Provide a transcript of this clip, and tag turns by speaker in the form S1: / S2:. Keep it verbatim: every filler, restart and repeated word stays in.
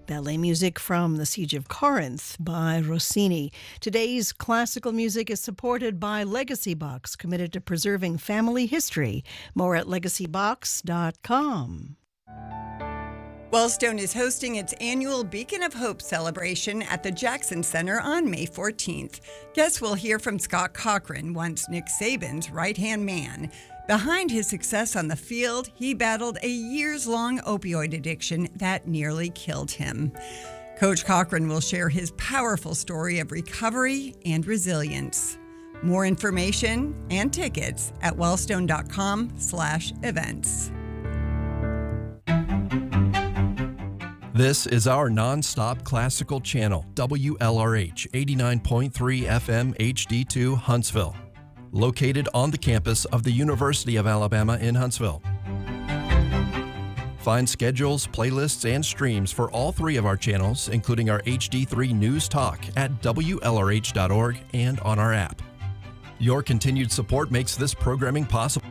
S1: ballet music from The Siege of Corinth by Rossini. Today's classical music is supported by Legacy Box, committed to preserving family history. More at legacy box dot com.
S2: Wellstone is hosting its annual Beacon of Hope celebration at the Jackson Center on May fourteenth. Guests will hear from Scott Cochran, once Nick Saban's right-hand man. Behind his success on the field, he battled a years-long opioid addiction that nearly killed him. Coach Cochran will share his powerful story of recovery and resilience. More information and tickets at wellstone dot com slash events.
S3: This is our non-stop classical channel, W L R H eighty-nine point three F M H D two Huntsville, located on the campus of the University of Alabama in Huntsville. Find schedules, playlists, and streams for all three of our channels, including our H D three News Talk at W L R H dot org and on our app. Your continued support makes this programming possible.